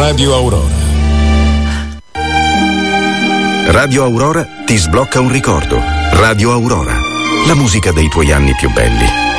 Radio Aurora. Radio Aurora ti sblocca un ricordo. Radio Aurora, la musica dei tuoi anni più belli.